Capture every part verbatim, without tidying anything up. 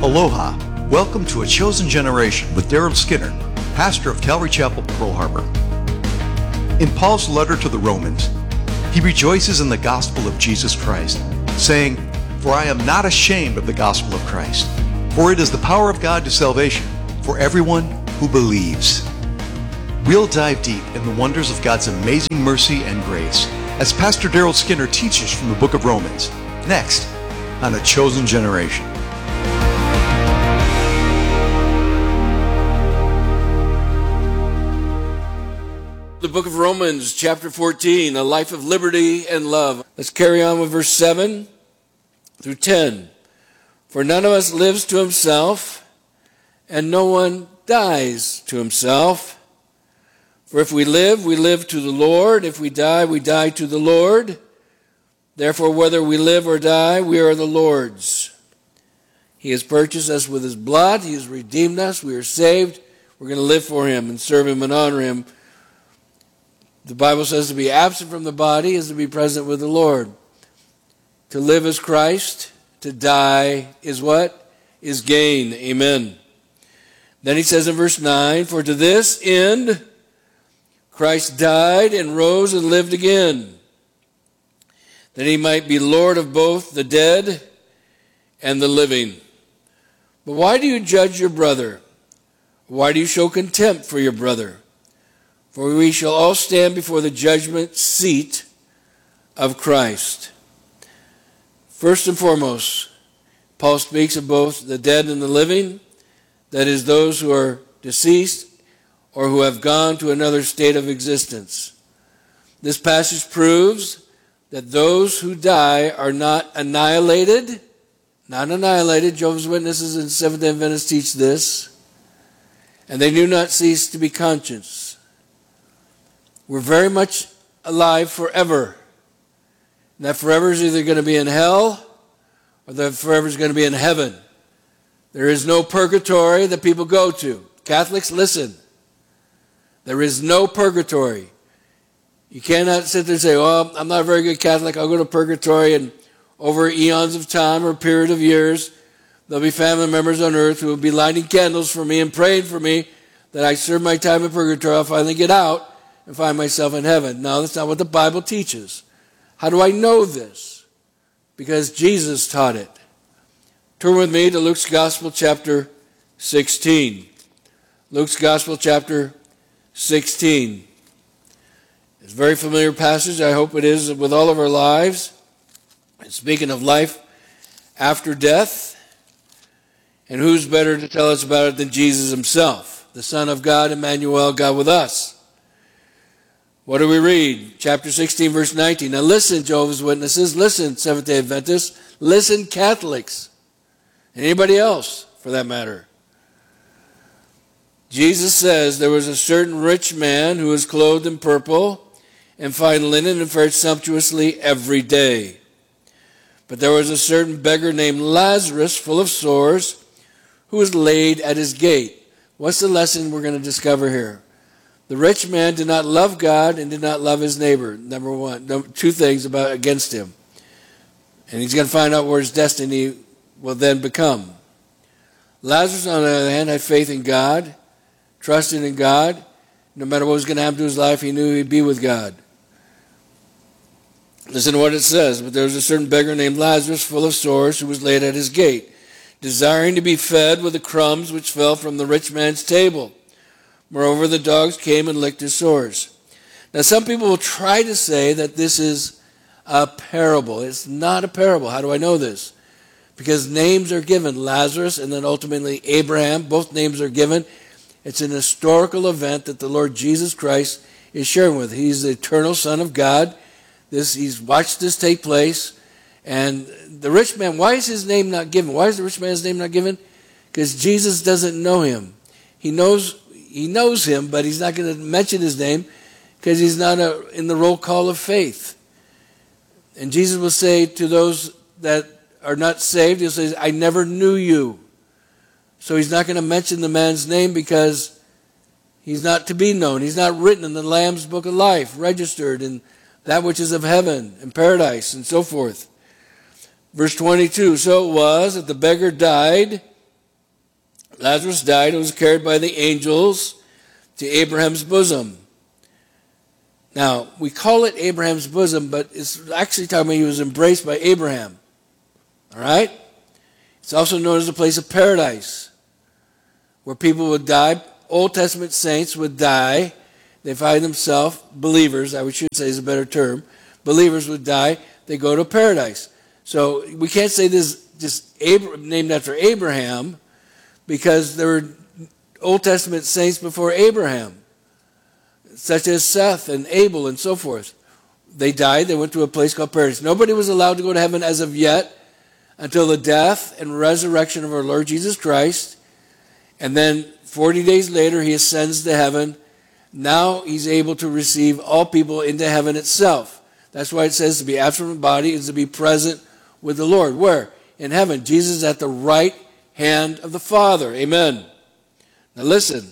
Aloha. Welcome to A Chosen Generation with Daryl Skinner, pastor of Calvary Chapel, Pearl Harbor. In Paul's letter to the Romans, he rejoices in the gospel of Jesus Christ, saying, "For I am not ashamed of the gospel of Christ, for it is the power of God to salvation for everyone who believes." We'll dive deep in the wonders of God's amazing mercy and grace as Pastor Daryl Skinner teaches from the book of Romans, next on A Chosen Generation. The book of Romans, chapter fourteen, a life of liberty and love. Let's carry on with verse seven through ten. For none of us lives to himself, and no one dies to himself. For if we live, we live to the Lord. If we die, we die to the Lord. Therefore, whether we live or die, we are the Lord's. He has purchased us with his blood. He has redeemed us. We are saved. We're going to live for him and serve him and honor him. The Bible says to be absent from the body is to be present with the Lord. To live is Christ. To die is what? Is gain. Amen. Then he says in verse nine, for to this end Christ died and rose and lived again, that he might be Lord of both the dead and the living. But why do you judge your brother? Why do you show contempt for your brother? For we shall all stand before the judgment seat of Christ. First and foremost, Paul speaks of both the dead and the living, that is, those who are deceased or who have gone to another state of existence. This passage proves that those who die are not annihilated, not annihilated. Jehovah's Witnesses and Seventh-day Adventists teach this, and they do not cease to be conscious. We're very much alive forever. And that forever is either going to be in hell or that forever is going to be in heaven. There is no purgatory that people go to. Catholics, listen. There is no purgatory. You cannot sit there and say, well, I'm not a very good Catholic. I'll go to purgatory, and over eons of time or a period of years, there'll be family members on earth who will be lighting candles for me and praying for me that I serve my time in purgatory. I'll finally get out and find myself in heaven. No, that's not what the Bible teaches. How do I know this? Because Jesus taught it. Turn with me to Luke's Gospel, chapter sixteen. Luke's Gospel, chapter sixteen. It's a very familiar passage. I hope it is with all of our lives. And speaking of life after death, and who's better to tell us about it than Jesus himself, the Son of God, Emmanuel, God with us. What do we read? Chapter sixteen, verse nineteen. Now listen, Jehovah's Witnesses. Listen, Seventh-day Adventists. Listen, Catholics. Anybody else, for that matter. Jesus says, there was a certain rich man who was clothed in purple and fine linen and fared sumptuously every day. But there was a certain beggar named Lazarus, full of sores, who was laid at his gate. What's the lesson we're going to discover here? The rich man did not love God and did not love his neighbor. Number one. Number, two things about against him. And he's going to find out where his destiny will then become. Lazarus, on the other hand, had faith in God, trusted in God. No matter what was going to happen to his life, he knew he'd be with God. Listen to what it says. But there was a certain beggar named Lazarus, full of sores, who was laid at his gate, desiring to be fed with the crumbs which fell from the rich man's table. Moreover, the dogs came and licked his sores. Now, some people will try to say that this is a parable. It's not a parable. How do I know this? Because names are given. Lazarus and then ultimately Abraham. Both names are given. It's an historical event that the Lord Jesus Christ is sharing with. He's the eternal Son of God. This, he's watched this take place. And the rich man, why is his name not given? Why is the rich man's name not given? Because Jesus doesn't know him. He knows He knows him, but he's not going to mention his name because he's not a, in the roll call of faith. And Jesus will say to those that are not saved, he'll say, I never knew you. So he's not going to mention the man's name because he's not to be known. He's not written in the Lamb's Book of Life, registered in that which is of heaven and paradise and so forth. Verse twenty-two, so it was that the beggar died Lazarus died and was carried by the angels to Abraham's bosom. Now, we call it Abraham's bosom, but it's actually talking about he was embraced by Abraham. All right? It's also known as a place of paradise, where people would die. Old Testament saints would die. They find themselves, believers, I should say is a better term, believers would die. They go to paradise. So we can't say this is just Abraham, named after Abraham, because there were Old Testament saints before Abraham, such as Seth and Abel and so forth. They died. They went to a place called paradise. Nobody was allowed to go to heaven as of yet until the death and resurrection of our Lord Jesus Christ. And then forty days later, he ascends to heaven. Now he's able to receive all people into heaven itself. That's why it says to be absent from the body is to be present with the Lord. Where? In heaven. Jesus is at the right hand of the Father. Amen. Now listen.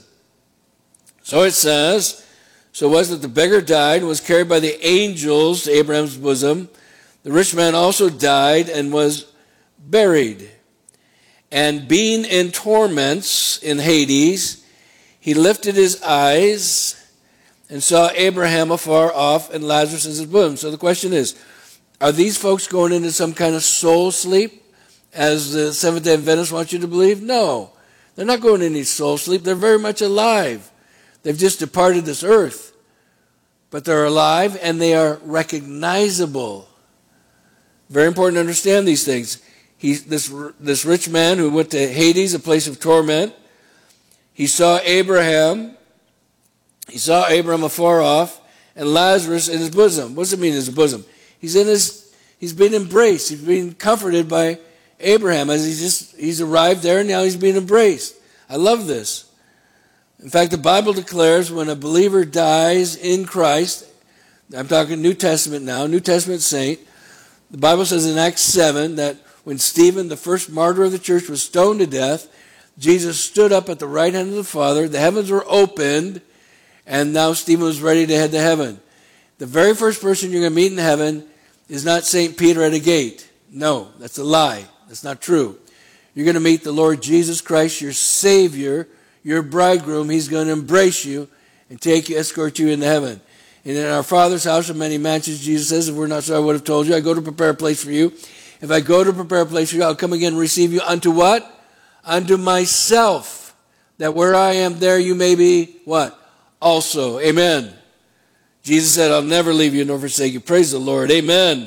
So it says, so it was that the beggar died and was carried by the angels to Abraham's bosom. The rich man also died and was buried. And being in torments in Hades, he lifted his eyes and saw Abraham afar off and Lazarus in his bosom. So the question is, are these folks going into some kind of soul sleep, as the Seventh-day Adventists want you to believe? No. They're not going into soul sleep. They're very much alive. They've just departed this earth. But they're alive and they are recognizable. Very important to understand these things. He, this, this rich man who went to Hades, a place of torment, he saw Abraham. He saw Abraham afar off and Lazarus in his bosom. What does it mean in his bosom? He's in his, he's been embraced. He's being comforted by Abraham as he's just, he's arrived there and now he's being embraced. I love this. In fact, the Bible declares when a believer dies in Christ, I'm talking New Testament now, New Testament saint, the Bible says in Acts seven that when Stephen, the first martyr of the church, was stoned to death, Jesus stood up at the right hand of the Father, the heavens were opened, and now Stephen was ready to head to heaven. The very first person you're going to meet in heaven is not Saint Peter at a gate. No, that's a lie. That's not true. You're going to meet the Lord Jesus Christ, your Savior, your bridegroom. He's going to embrace you and take you, escort you into heaven. And in our Father's house are many mansions, Jesus says, if we're not so, I would have told you. I go to prepare a place for you. If I go to prepare a place for you, I'll come again and receive you unto what? Unto myself. That where I am, there you may be, what? Also. Amen. Jesus said, I'll never leave you nor forsake you. Praise the Lord. Amen.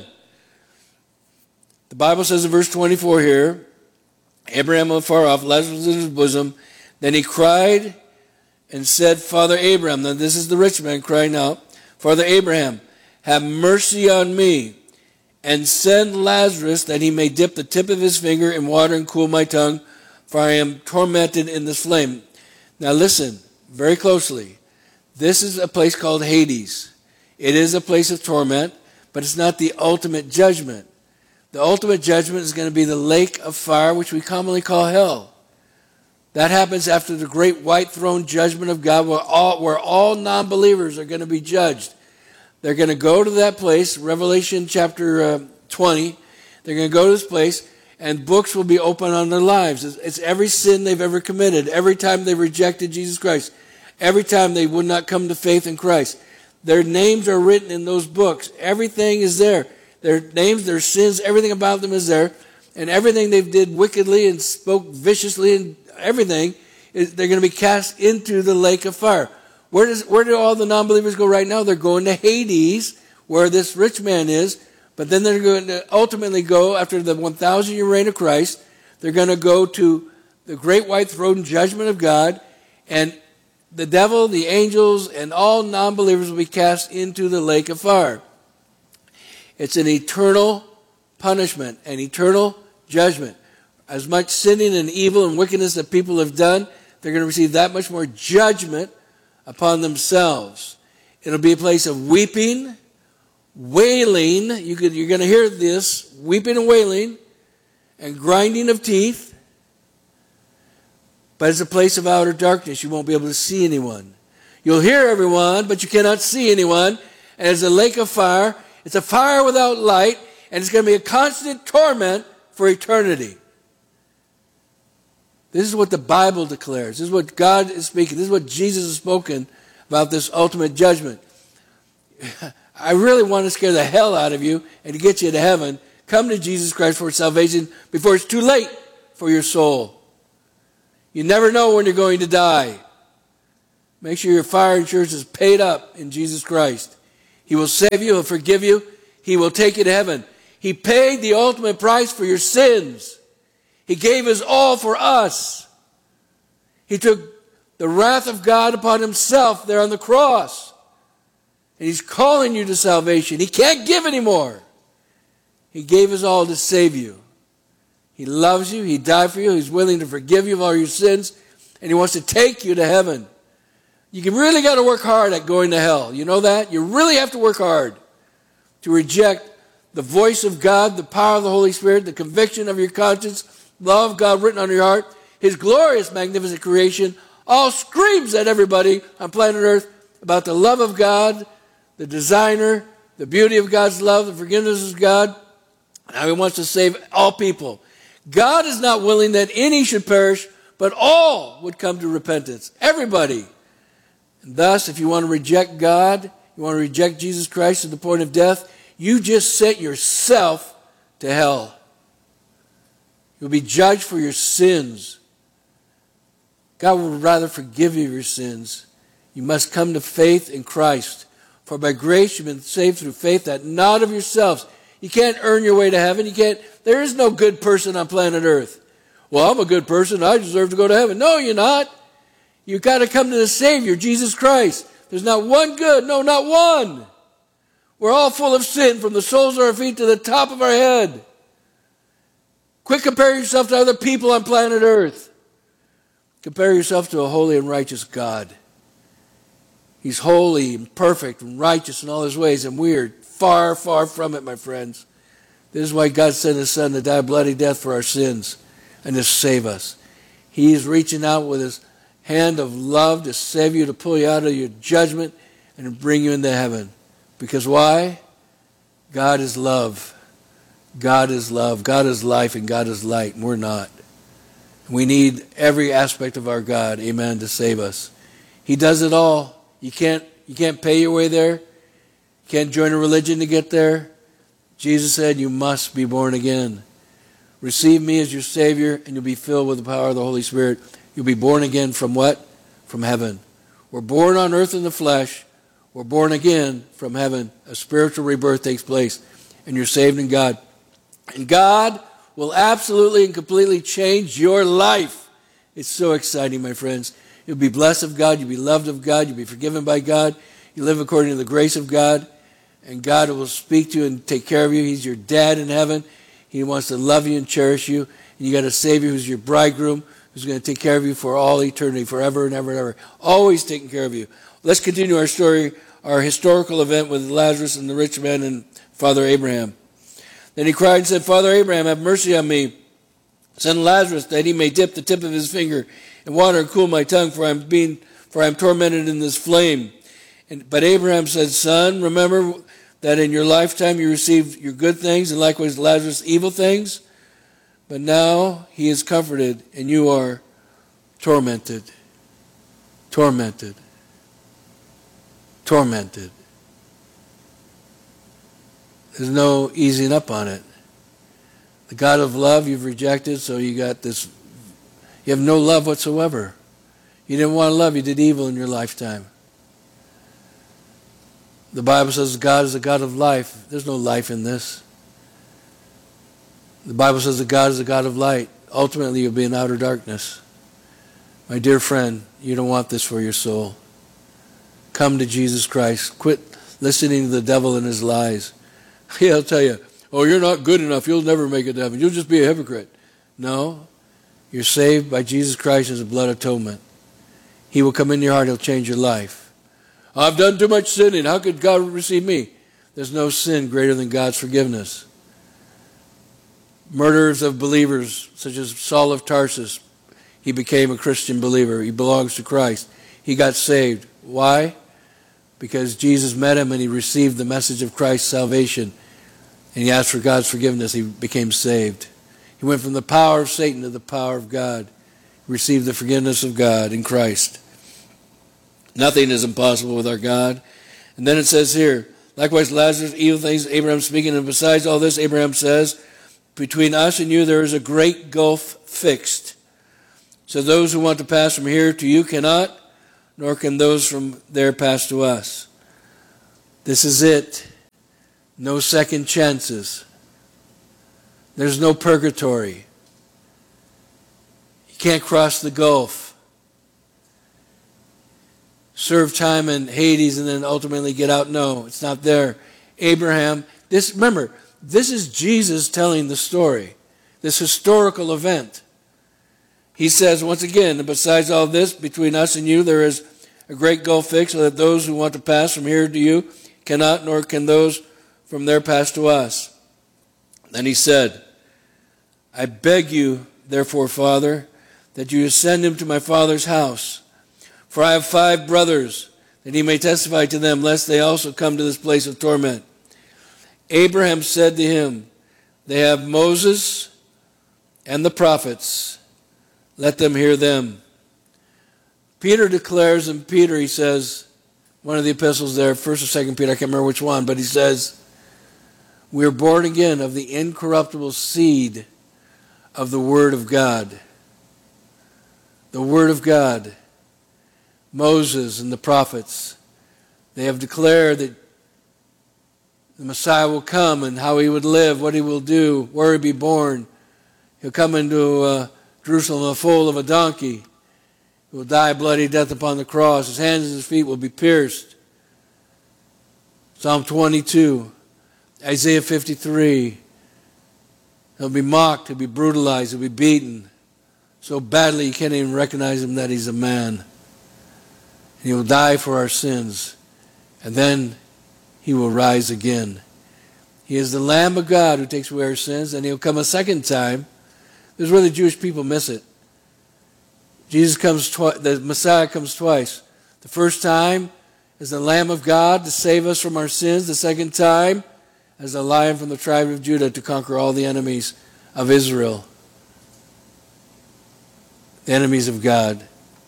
The Bible says in verse twenty-four here, Abraham afar off, Lazarus in his bosom. Then he cried and said, Father Abraham, now this is the rich man crying out, Father Abraham, have mercy on me, and send Lazarus that he may dip the tip of his finger in water and cool my tongue, for I am tormented in this flame. Now listen very closely. This is a place called Hades. It is a place of torment, but it's not the ultimate judgment. The ultimate judgment is going to be the lake of fire, which we commonly call hell. That happens after the great white throne judgment of God, where all, where all non-believers are going to be judged. They're going to go to that place, Revelation chapter uh, twenty. They're going to go to this place, and books will be open on their lives. It's, it's every sin they've ever committed, every time they rejected Jesus Christ, every time they would not come to faith in Christ. Their names are written in those books. Everything is there. Their names, their sins, everything about them is there. And everything they did wickedly and spoke viciously and everything, is, they're going to be cast into the lake of fire. Where does where do all the non-believers go right now? They're going to Hades, where this rich man is. But then they're going to ultimately go, after the one thousand year reign of Christ, they're going to go to the great white throne judgment of God. And the devil, the angels, and all non-believers will be cast into the lake of fire. It's an eternal punishment, an eternal judgment. As much sinning and evil and wickedness that people have done, they're going to receive that much more judgment upon themselves. It'll be a place of weeping, wailing. You could, you're going to hear this, weeping and wailing, and grinding of teeth. But it's a place of outer darkness. You won't be able to see anyone. You'll hear everyone, but you cannot see anyone. And it's a lake of fire. It's a fire without light, and it's going to be a constant torment for eternity. This is what the Bible declares. This is what God is speaking. This is what Jesus has spoken about this ultimate judgment. I really want to scare the hell out of you and to get you to heaven. Come to Jesus Christ for salvation before it's too late for your soul. You never know when you're going to die. Make sure your fire insurance is paid up in Jesus Christ. He will save you. He'll forgive you. He will take you to heaven. He paid the ultimate price for your sins. He gave his all for us. He took the wrath of God upon himself there on the cross. And he's calling you to salvation. He can't give anymore. He gave his all to save you. He loves you. He died for you. He's willing to forgive you of all your sins. And he wants to take you to heaven. You really got to work hard at going to hell. You know that? You really have to work hard to reject the voice of God, the power of the Holy Spirit, the conviction of your conscience, love of God written on your heart, his glorious, magnificent creation, all screams at everybody on planet Earth about the love of God, the designer, the beauty of God's love, the forgiveness of God, and how he wants to save all people. God is not willing that any should perish, but all would come to repentance. Everybody. And thus, if you want to reject God, you want to reject Jesus Christ to the point of death, you just sent yourself to hell. You'll be judged for your sins. God would rather forgive you of your sins. You must come to faith in Christ. For by grace you've been saved through faith, that not of yourselves. You can't earn your way to heaven. You can't. There is no good person on planet Earth. Well, I'm a good person. I deserve to go to heaven. No, you're not. You've got to come to the Savior, Jesus Christ. There's not one good. No, not one. We're all full of sin from the soles of our feet to the top of our head. Quit comparing yourself to other people on planet Earth. Compare yourself to a holy and righteous God. He's holy and perfect and righteous in all his ways, and we are far, far from it, my friends. This is why God sent his Son to die a bloody death for our sins and to save us. He is reaching out with his hand of love to save you, to pull you out of your judgment and to bring you into heaven. Because why? God is love. God is love. God is life, and God is light, and we're not. We need every aspect of our God, amen, to save us. He does it all. You can't, you can't pay your way there. You can't join a religion to get there. Jesus said you must be born again. Receive me as your Savior, and you'll be filled with the power of the Holy Spirit. You'll be born again from what? From heaven. We're born on earth in the flesh. We're born again from heaven. A spiritual rebirth takes place, and you're saved in God. And God will absolutely and completely change your life. It's so exciting, my friends. You'll be blessed of God. You'll be loved of God. You'll be forgiven by God. You live according to the grace of God. And God will speak to you and take care of you. He's your dad in heaven. He wants to love you and cherish you. And you got a Savior who's your bridegroom, who's going to take care of you for all eternity, forever and ever and ever. Always taking care of you. Let's continue our story, our historical event with Lazarus and the rich man and Father Abraham. Then he cried and said, Father Abraham, have mercy on me. Send Lazarus that he may dip the tip of his finger in water and cool my tongue, for I am being, for I am tormented in this flame. And, but Abraham said, Son, remember that in your lifetime you received your good things, and likewise Lazarus evil things. But now he is comforted, and you are tormented. Tormented. Tormented. There's no easing up on it. The God of love you've rejected, so you got this, you have no love whatsoever. You didn't want to love, you did evil in your lifetime. The Bible says God is a God of life. There's no life in this. The Bible says that God is a God of light. Ultimately, you'll be in outer darkness. My dear friend, you don't want this for your soul. Come to Jesus Christ. Quit listening to the devil and his lies. He'll tell you, oh, you're not good enough. You'll never make it to heaven. You'll just be a hypocrite. No. You're saved by Jesus Christ as a blood atonement. He will come into your heart. He'll change your life. I've done too much sinning. How could God receive me? There's no sin greater than God's forgiveness. Murderers of believers, such as Saul of Tarsus, he became a Christian believer. He belongs to Christ. He got saved. Why? Because Jesus met him and he received the message of Christ's salvation. And he asked for God's forgiveness. He became saved. He went from the power of Satan to the power of God. receive the forgiveness of God in Christ. Nothing is impossible with our God. And then it says here, likewise Lazarus, evil things, Abraham speaking, and besides all this, Abraham says, between us and you there is a great gulf fixed. So those who want to pass from here to you cannot, nor can those from there pass to us. This is it. No second chances. There's no purgatory. You can't cross the gulf. Serve time in Hades and then ultimately get out. No, it's not there. Abraham, this, remember, this is Jesus telling the story, this historical event. He says, once again, besides all this, between us and you, there is a great gulf fixed, so that those who want to pass from here to you cannot, nor can those from there pass to us. Then he said, I beg you, therefore, Father, that you send him to my father's house. For I have five brothers, that he may testify to them, lest they also come to this place of torment. Abraham said to him, they have Moses and the prophets. Let them hear them. Peter declares, in Peter he says, one of the epistles there, first or second Peter, I can't remember which one, but he says, we are born again of the incorruptible seed of the Word of God. The Word of God. Moses and the prophets, they have declared that the Messiah will come and how he would live, what he will do, where he'll be born. He'll come into uh, Jerusalem a foal of a donkey. He will die a bloody death upon the cross. His hands and his feet will be pierced. Psalm twenty-two, Isaiah fifty-three. He'll be mocked, he'll be brutalized, he'll be beaten so badly you can't even recognize him that he's a man. He will die for our sins, and then he will rise again. He is the Lamb of God who takes away our sins, and he'll come a second time. This is where the Jewish people miss it. Jesus comes twice, the Messiah comes twice. The first time as the Lamb of God to save us from our sins. The second time as a Lion from the tribe of Judah to conquer all the enemies of Israel. The enemies of God.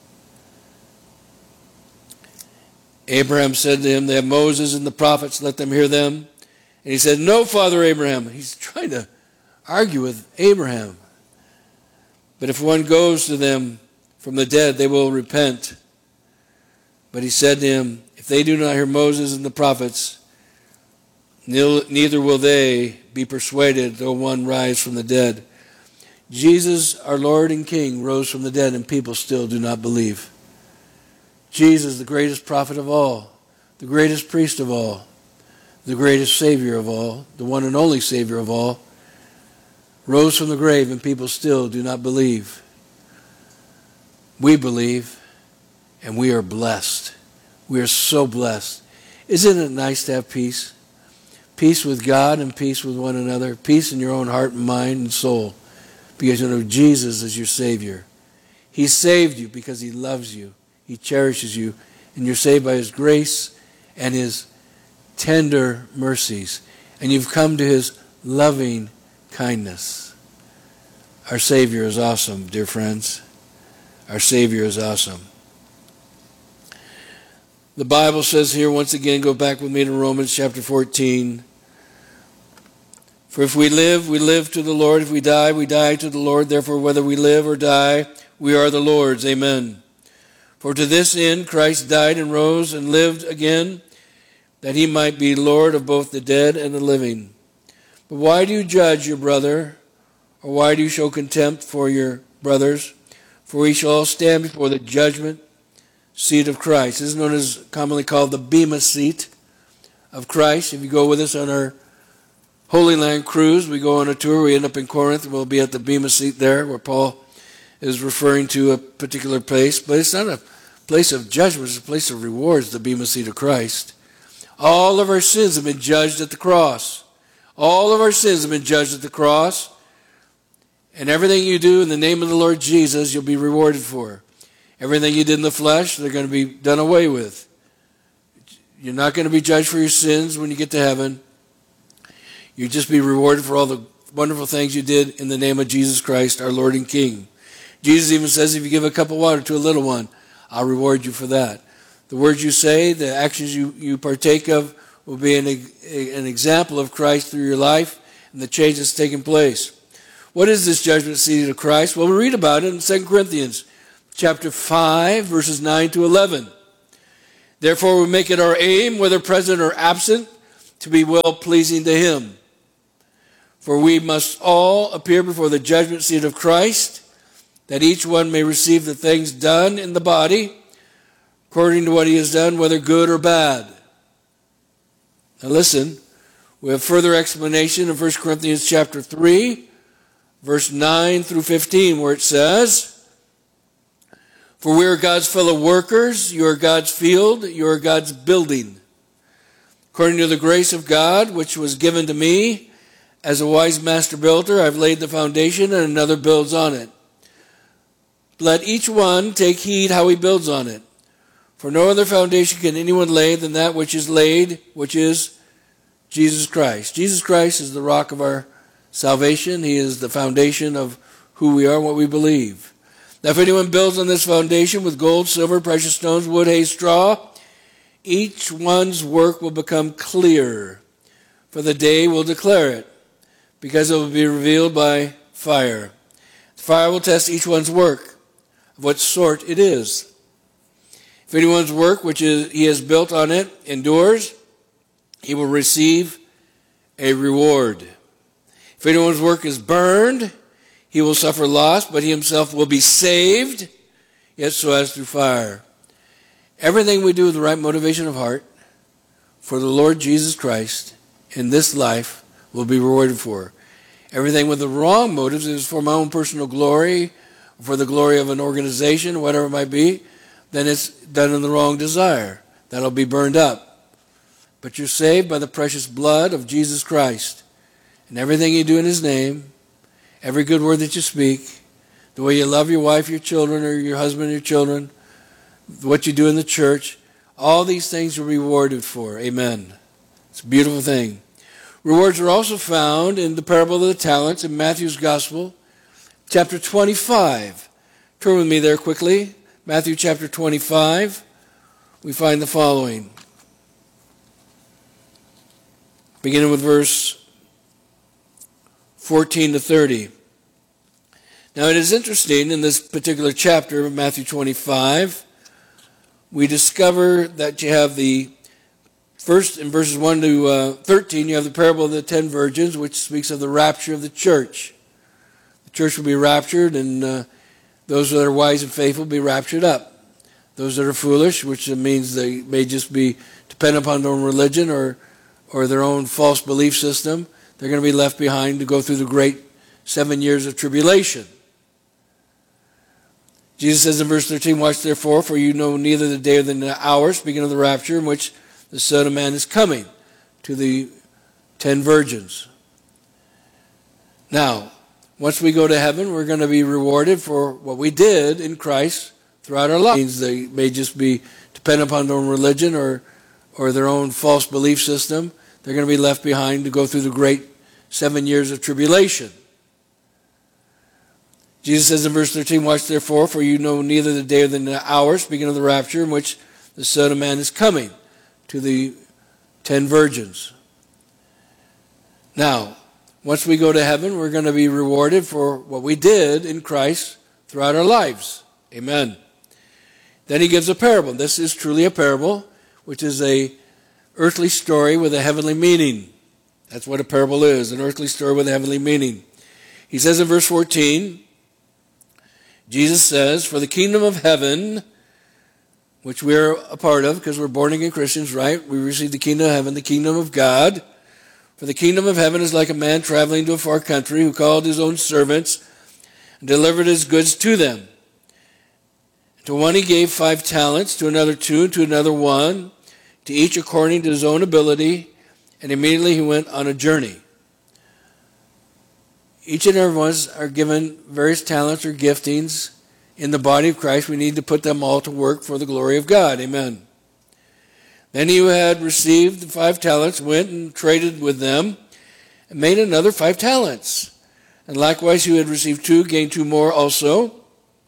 Abraham said to him, they have Moses and the prophets, let them hear them. And he said, no, Father Abraham. He's trying to argue with Abraham. But if one goes to them from the dead, they will repent. But he said to him, if they do not hear Moses and the prophets, neither will they be persuaded, though one rise from the dead. Jesus, our Lord and King, rose from the dead, and people still do not believe. Jesus, the greatest prophet of all, the greatest priest of all, the greatest Savior of all, the one and only Savior of all, rose from the grave, and people still do not believe. We believe, and we are blessed. We are so blessed. Isn't it nice to have peace? Peace with God and peace with one another. Peace in your own heart and mind and soul. Because you know Jesus is your Savior. He saved you because he loves you. He cherishes you, and you're saved by his grace and his tender mercies. And you've come to his loving kindness. Our Savior is awesome, dear friends. Our Savior is awesome. The Bible says here, once again, go back with me to Romans chapter fourteen. For if we live, we live to the Lord. If we die, we die to the Lord. Therefore, whether we live or die, we are the Lord's. Amen. For to this end Christ died and rose and lived again, that he might be Lord of both the dead and the living. But why do you judge your brother? Or why do you show contempt for your brothers? For we shall all stand before the judgment seat of Christ. This is known as commonly called the Bema seat of Christ. If you go with us on our Holy Land cruise, we go on a tour, we end up in Corinth, and we'll be at the Bema seat there, where Paul is referring to a particular place. But it's not a place of judgment, it's a place of rewards, the Bema seat of Christ. All of our sins have been judged at the cross. All of our sins have been judged at the cross. And everything you do in the name of the Lord Jesus, you'll be rewarded for. Everything you did in the flesh, they're going to be done away with. You're not going to be judged for your sins when you get to heaven. You'll just be rewarded for all the wonderful things you did in the name of Jesus Christ, our Lord and King. Jesus even says, if you give a cup of water to a little one, I'll reward you for that. The words you say, the actions you, you partake of will be an, an example of Christ through your life and the change that's taking place. What is this judgment seat of Christ? Well, we read about it in Second Corinthians chapter five, verses nine to eleven. Therefore, we make it our aim, whether present or absent, to be well-pleasing to him. For we must all appear before the judgment seat of Christ, that each one may receive the things done in the body, according to what he has done, whether good or bad. Now listen, we have further explanation in First Corinthians chapter three, verse nine through fifteen, where it says, for we are God's fellow workers, you are God's field, you are God's building. According to the grace of God, which was given to me, as a wise master builder, I've laid the foundation and another builds on it. Let each one take heed how he builds on it. For no other foundation can anyone lay than that which is laid, which is Jesus Christ. Jesus Christ is the rock of our salvation. He is the foundation of who we are and what we believe. Now if anyone builds on this foundation with gold, silver, precious stones, wood, hay, straw, each one's work will become clear, for the day will declare it, because it will be revealed by fire. The fire will test each one's work, of what sort it is. If anyone's work which is, he has built on it endures, he will receive a reward. If anyone's work is burned, he will suffer loss, but he himself will be saved, yet so as through fire. Everything we do with the right motivation of heart for the Lord Jesus Christ in this life will be rewarded for. Everything with the wrong motives is for my own personal glory, for the glory of an organization, whatever it might be, then it's done in the wrong desire. That'll be burned up. But you're saved by the precious blood of Jesus Christ. And everything you do in his name, every good word that you speak, the way you love your wife, your children, or your husband, your children, what you do in the church, all these things are rewarded for. Amen. It's a beautiful thing. Rewards are also found in the parable of the talents in Matthew's Gospel, chapter twenty-five. Turn with me there quickly. Matthew chapter twenty-five. We find the following. Beginning with verse fourteen to thirty. Now it is interesting in this particular chapter of Matthew twenty-five, we discover that you have the first, in verses one to uh, thirteen, you have the parable of the ten virgins, which speaks of the rapture of the church. The church will be raptured, and uh, those that are wise and faithful will be raptured up. Those that are foolish, which means they may just be dependent upon their own religion or, or their own false belief system, they're going to be left behind to go through the great seven years of tribulation. Jesus says in verse thirteen, watch therefore, for you know neither the day or the hour, speaking of the rapture, in which the Son of Man is coming, to the ten virgins. Now, once we go to heaven, we're going to be rewarded for what we did in Christ throughout our lives. It means they may just be dependent upon their own religion or, or their own false belief system. They're going to be left behind to go through the great seven years of tribulation. Jesus says in verse thirteen, watch therefore, for you know neither the day or the hour, speaking of the rapture, in which the Son of Man is coming, to the ten virgins. Now, once we go to heaven, we're going to be rewarded for what we did in Christ throughout our lives. Amen. Then he gives a parable. This is truly a parable, which is a earthly story with a heavenly meaning. That's what a parable is, an earthly story with a heavenly meaning. He says in verse fourteen, Jesus says, for the kingdom of heaven, which we are a part of because we're born again Christians, right? We receive the kingdom of heaven, the kingdom of God. For the kingdom of heaven is like a man traveling to a far country who called his own servants and delivered his goods to them. To one he gave five talents, to another two, to another one, to each according to his own ability, and immediately he went on a journey. Each and every one of us are given various talents or giftings in the body of Christ. We need to put them all to work for the glory of God. Amen. Then he who had received the five talents went and traded with them and made another five talents. And likewise he who had received two gained two more also.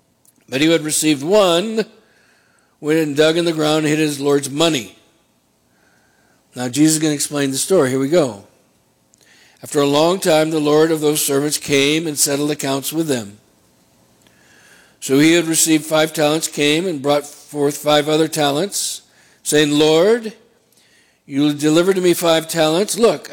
But he who had received one went and dug in the ground and hid his Lord's money. Now Jesus is going to explain the story. Here we go. After a long time, the Lord of those servants came and settled accounts with them. So he who had received five talents came and brought forth five other talents, saying, Lord, you delivered to me five talents. Look,